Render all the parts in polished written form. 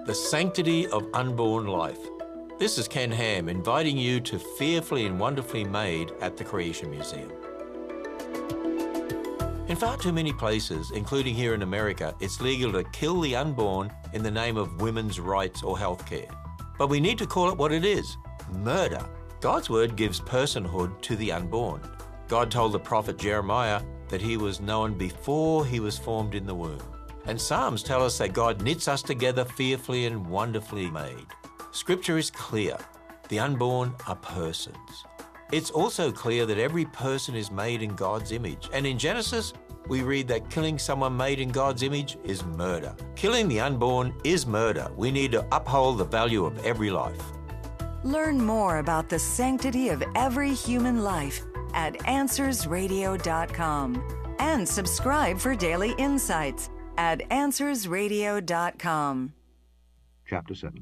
The Sanctity of Unborn Life. This is Ken Ham inviting you to Fearfully and Wonderfully Made at the Creation Museum. In far too many places, including here in America, it's legal to kill the unborn in the name of women's rights or healthcare. But we need to call it what it is: murder. God's word gives personhood to the unborn. God told the prophet Jeremiah that he was known before he was formed in the womb. And Psalms tell us that God knits us together fearfully and wonderfully made. Scripture is clear. The unborn are persons. It's also clear that every person is made in God's image. And in Genesis, we read that killing someone made in God's image is murder. Killing the unborn is murder. We need to uphold the value of every life. Learn more about the sanctity of every human life at AnswersRadio.com and subscribe for daily insights at AnswersRadio.com. Chapter 7.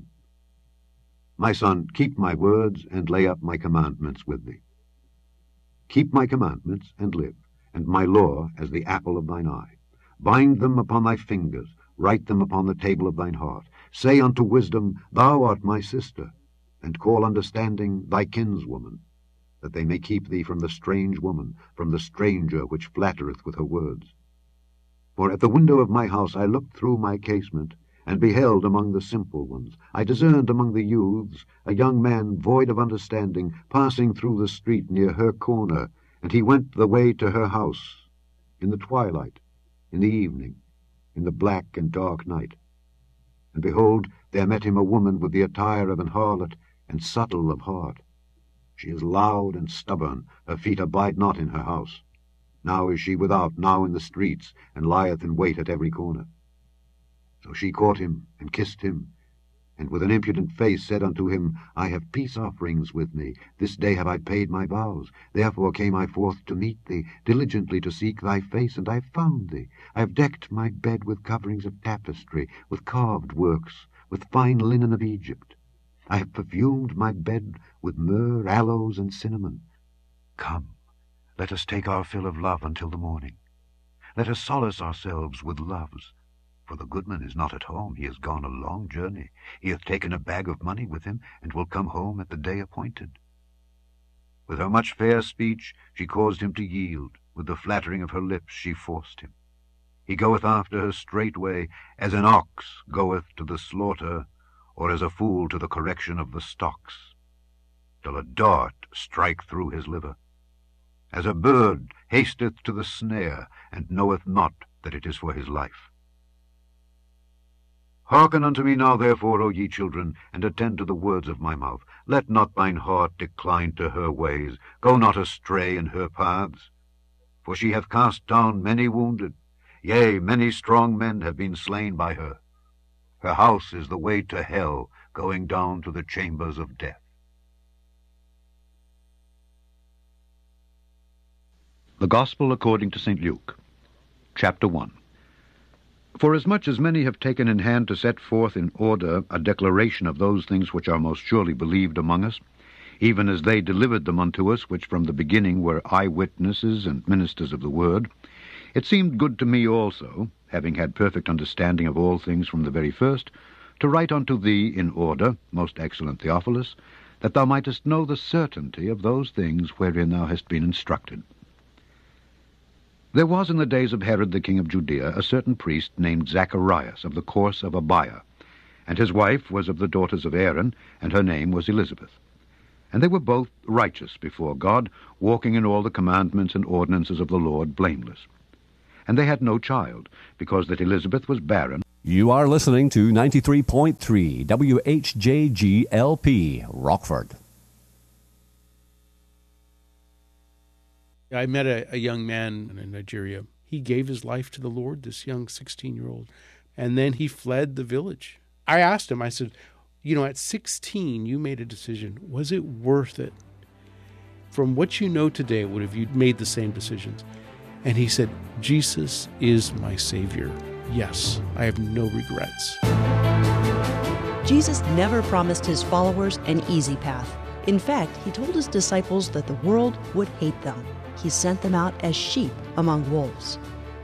My son, keep my words and lay up my commandments with thee. Keep my commandments and live, and my law as the apple of thine eye. Bind them upon thy fingers, write them upon the table of thine heart. Say unto wisdom, Thou art my sister, and call understanding thy kinswoman, that they may keep thee from the strange woman, from the stranger which flattereth with her words. For at the window of my house I looked through my casement, and beheld among the simple ones. I discerned among the youths a young man void of understanding, passing through the street near her corner, and he went the way to her house, in the twilight, in the evening, in the black and dark night. And behold, there met him a woman with the attire of an harlot, and subtle of heart. She is loud and stubborn, her feet abide not in her house. Now is she without, now in the streets, and lieth in wait at every corner. So she caught him, and kissed him, and with an impudent face said unto him, I have peace offerings with me, this day have I paid my vows. Therefore came I forth to meet thee, diligently to seek thy face, and I have found thee. I have decked my bed with coverings of tapestry, with carved works, with fine linen of Egypt. I have perfumed my bed with myrrh, aloes, and cinnamon. Come, let us take our fill of love until the morning. Let us solace ourselves with loves. For the goodman is not at home, he has gone a long journey. He hath taken a bag of money with him, and will come home at the day appointed. With her much fair speech she caused him to yield, with the flattering of her lips she forced him. He goeth after her straightway, as an ox goeth to the slaughter, or as a fool to the correction of the stocks, till a dart strike through his liver. As a bird hasteth to the snare, and knoweth not that it is for his life. Hearken unto me now, therefore, O ye children, and attend to the words of my mouth. Let not thine heart decline to her ways. Go not astray in her paths. For she hath cast down many wounded. Yea, many strong men have been slain by her. Her house is the way to hell, going down to the chambers of death. The Gospel according to St. Luke, Chapter 1. Forasmuch as many have taken in hand to set forth in order a declaration of those things which are most surely believed among us, even as they delivered them unto us, which from the beginning were eyewitnesses and ministers of the word, it seemed good to me also, having had perfect understanding of all things from the very first, to write unto thee in order, most excellent Theophilus, that thou mightest know the certainty of those things wherein thou hast been instructed. There was in the days of Herod the king of Judea a certain priest named Zacharias of the course of Abiah, and his wife was of the daughters of Aaron, and her name was Elizabeth. And they were both righteous before God, walking in all the commandments and ordinances of the Lord blameless. And they had no child, because that Elizabeth was barren. You are listening to 93.3 WHJGLP, Rockford. I met a young man in Nigeria. He gave his life to the Lord, this young 16-year-old, and then he fled the village. I asked him, I said, at 16, you made a decision. Was it worth it? From what you know today, would have you made the same decisions? And he said, Jesus is my Savior. Yes, I have no regrets. Jesus never promised his followers an easy path. In fact, he told his disciples that the world would hate them. He sent them out as sheep among wolves.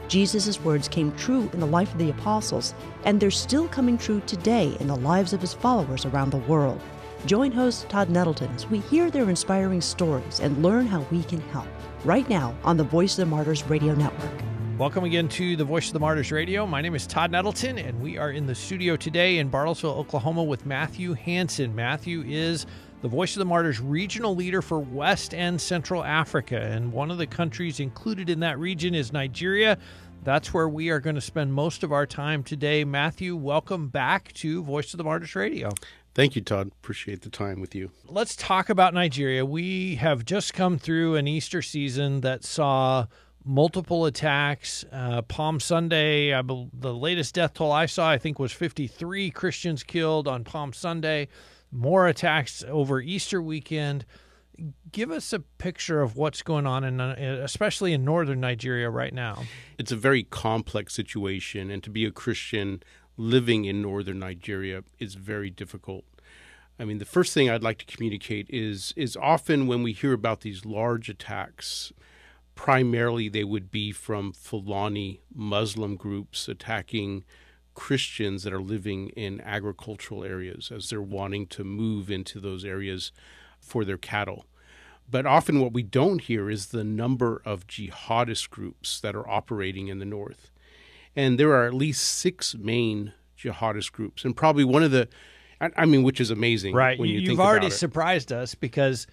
Jesus' words came true in the life of the apostles, and they're still coming true today in the lives of his followers around the world. Join host Todd Nettleton as we hear their inspiring stories and learn how we can help. Right now on the Voice of the Martyrs Radio Network. Welcome again to the Voice of the Martyrs Radio. My name is Todd Nettleton, and we are in the studio today in Bartlesville, Oklahoma with Matthew Hansen. Matthew is the Voice of the Martyrs regional leader for West and Central Africa, and one of the countries included in that region is Nigeria. That's where we are going to spend most of our time today. Matthew, welcome back to Voice of the Martyrs Radio. Thank you, Todd. Appreciate the time with you. Let's talk about Nigeria. We have just come through an Easter season that saw multiple attacks. Palm Sunday, the latest death toll I saw, I think, was 53 Christians killed on Palm Sunday. More attacks over Easter weekend. Give us a picture of what's going on, especially in northern Nigeria right now. It's a very complex situation, and to be a Christian living in northern Nigeria is very difficult. I mean, the first thing I'd like to communicate is often when we hear about these large attacks, primarily they would be from Fulani Muslim groups attacking Christians that are living in agricultural areas as they're wanting to move into those areas for their cattle. But often what we don't hear is the number of jihadist groups that are operating in the north. And there are at least 6 main jihadist groups, and probably one of the, which is amazing. Right. When You've already surprised us because,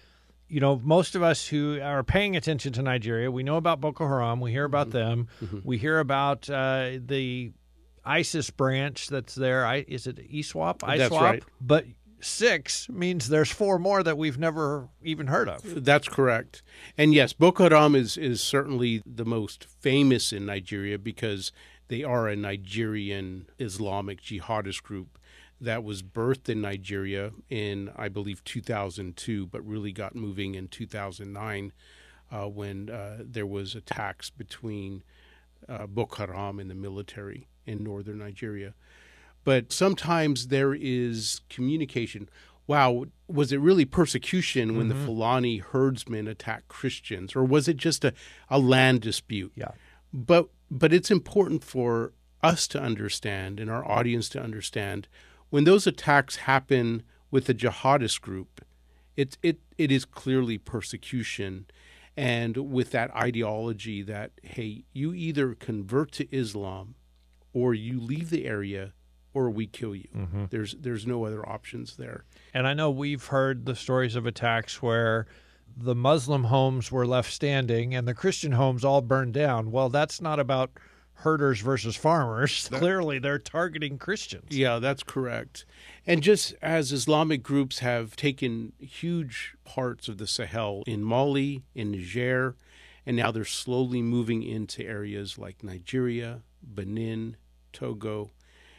most of us who are paying attention to Nigeria, we know about Boko Haram. We hear about them. Mm-hmm. We hear about the ISIS branch that's there. Is it ISWAP? That's right. But 6 means there's 4 more that we've never even heard of. That's correct. And yes, Boko Haram is certainly the most famous in Nigeria because they are a Nigerian Islamic jihadist group that was birthed in Nigeria in, I believe, 2002, but really got moving in 2009 when there was attacks between Boko Haram and the military in northern Nigeria. But sometimes there is communication. Wow, was it really persecution when the Fulani herdsmen attacked Christians, or was it just a land dispute? Yeah. But it's important for us to understand and our audience to understand when those attacks happen with a jihadist group, it is clearly persecution, and with that ideology that, hey, you either convert to Islam or you leave the area or we kill you. Mm-hmm. There's no other options there. And I know we've heard the stories of attacks where the Muslim homes were left standing and the Christian homes all burned down. Well, that's not about herders versus farmers. Clearly, they're targeting Christians. Yeah, that's correct. And just as Islamic groups have taken huge parts of the Sahel in Mali, in Niger, and now they're slowly moving into areas like Nigeria, Benin, Togo,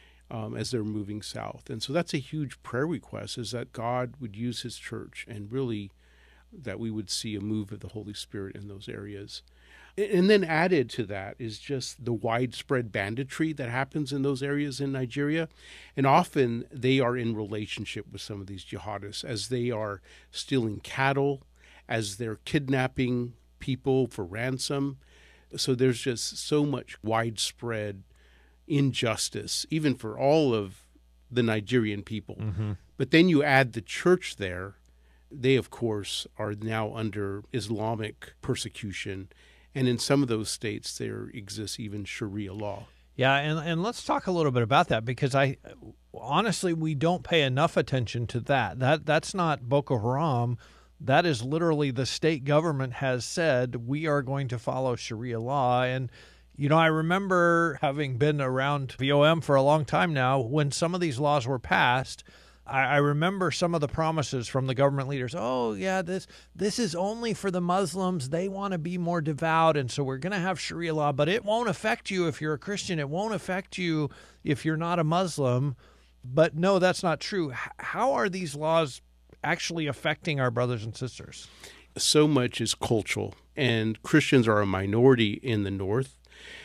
as they're moving south. And so that's a huge prayer request, is that God would use his church and really that we would see a move of the Holy Spirit in those areas. And then added to that is just the widespread banditry that happens in those areas in Nigeria. And often they are in relationship with some of these jihadists as they are stealing cattle, as they're kidnapping people for ransom. So there's just so much widespread injustice, even for all of the Nigerian people. Mm-hmm. But then you add the church there. They, of course, are now under Islamic persecution. And in some of those states, there exists even Sharia law. Yeah, and let's talk a little bit about that, because honestly, we don't pay enough attention to that. That's not Boko Haram. That is literally the state government has said, we are going to follow Sharia law. And, I remember having been around VOM for a long time now, when some of these laws were passed, I remember some of the promises from the government leaders. Oh, yeah, this is only for the Muslims. They want to be more devout, and so we're going to have Sharia law, but it won't affect you if you're a Christian. It won't affect you if you're not a Muslim. But no, that's not true. How are these laws actually affecting our brothers and sisters? So much is cultural, and Christians are a minority in the north.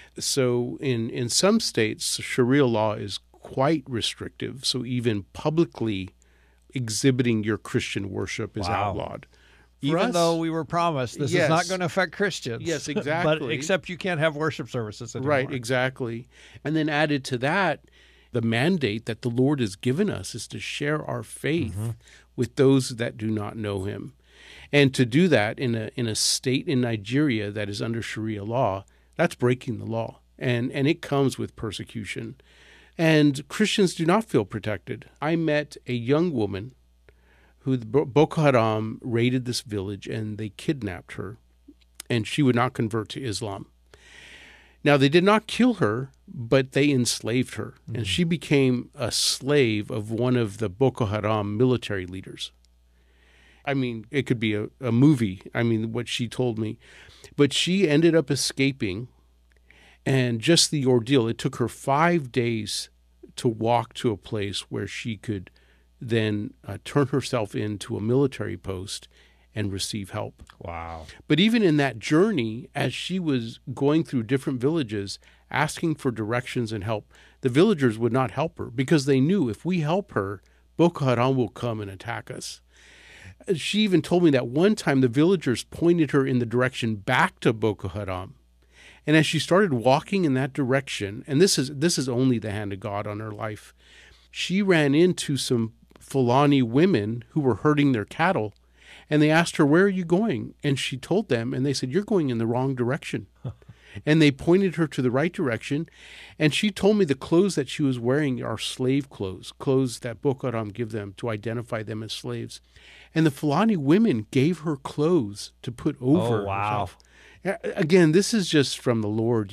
So in some states, Sharia law is quite restrictive. So even publicly exhibiting your Christian worship is outlawed. Even us, though we were promised this is yes. not going to affect Christians. Yes, exactly. But except you can't have worship services anymore. Right, exactly. And then added to that, the mandate that the Lord has given us is to share our faith with those that do not know him. And to do that in a state in Nigeria that is under Sharia law, that's breaking the law. And it comes with persecution. And Christians do not feel protected. I met a young woman who Boko Haram raided this village and they kidnapped her, and she would not convert to Islam. Now, they did not kill her, but they enslaved her, and she became a slave of one of the Boko Haram military leaders. I mean, it could be a movie, what she told me. But she ended up escaping, and just the ordeal, it took her 5 days to walk to a place where she could then turn herself into a military post and receive help. Wow. But even in that journey, as she was going through different villages, asking for directions and help, the villagers would not help her because they knew if we help her, Boko Haram will come and attack us. She even told me that one time the villagers pointed her in the direction back to Boko Haram. And as she started walking in that direction, and this is only the hand of God on her life, she ran into some Fulani women who were herding their cattle, and they asked her, "Where are you going?" And she told them, and they said, "You're going in the wrong direction." And they pointed her to the right direction, and she told me the clothes that she was wearing are slave clothes that Boko Haram give them to identify them as slaves. And the Fulani women gave her clothes to put over herself. Again, this is just from the Lord,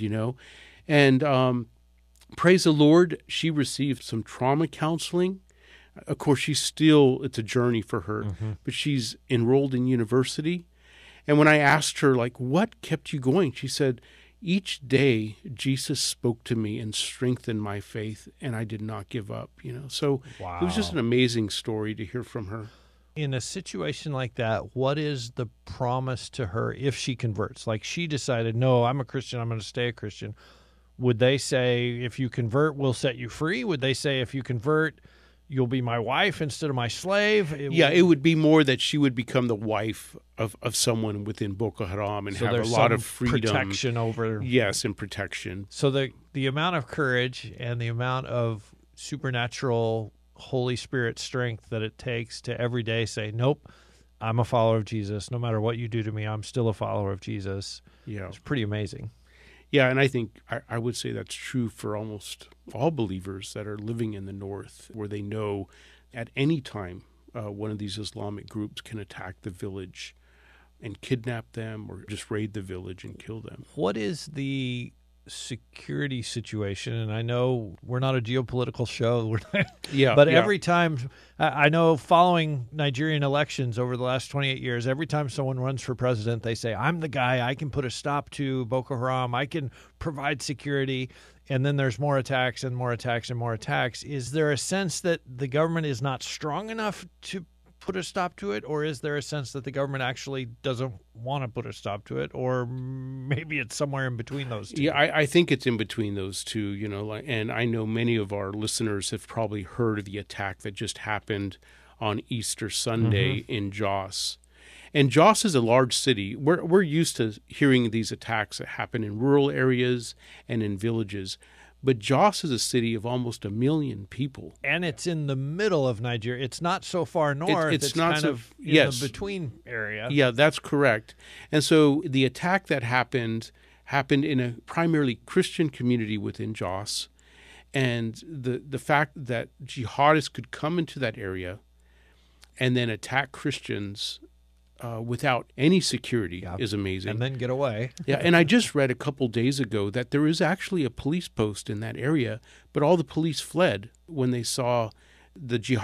And praise the Lord, she received some trauma counseling. Of course, it's a journey for her, but she's enrolled in university. And when I asked her, what kept you going? She said, each day Jesus spoke to me and strengthened my faith, and I did not give up, So Wow. It was just an amazing story to hear from her. In a situation like that, what is the promise to her if she converts? Like she decided, no, I'm a Christian, I'm going to stay a Christian. Would they say, if you convert, we'll set you free? Would they say, if you convert, you'll be my wife instead of my slave? It would be more that she would become the wife of someone within Boko Haram and so have a there's lot some of freedom. protection over. Yes, and protection. So the amount of courage and the amount of supernatural Holy Spirit strength that it takes to every day say, nope, I'm a follower of Jesus. No matter what you do to me, I'm still a follower of Jesus. Yeah. It's pretty amazing. Yeah, and I think I would say that's true for almost all believers that are living in the North, where they know at any time one of these Islamic groups can attack the village and kidnap them or just raid the village and kill them. What is the security situation? And I know we're not a geopolitical show, but every time, I know following Nigerian elections over the last 28 years, every time someone runs for president, they say, I'm the guy, I can put a stop to Boko Haram, I can provide security, and then there's more attacks and more attacks and more attacks. Is there a sense that the government is not strong enough to put a stop to it, or is there a sense that the government actually doesn't want to put a stop to it, or maybe it's somewhere in between those two? Yeah, I think it's in between those two, and I know many of our listeners have probably heard of the attack that just happened on Easter Sunday in Jos. And Jos is a large city. We're used to hearing these attacks that happen in rural areas and in villages. But Jos is a city of almost 1 million people. And it's in the middle of Nigeria. It's not so far north. It's not kind of in the between area. Yeah, that's correct. And so the attack that happened in a primarily Christian community within Jos. And the fact that jihadists could come into that area and then attack Christians without any security is amazing. And then get away. Yeah, and I just read a couple days ago that there is actually a police post in that area, but all the police fled when they saw the jihad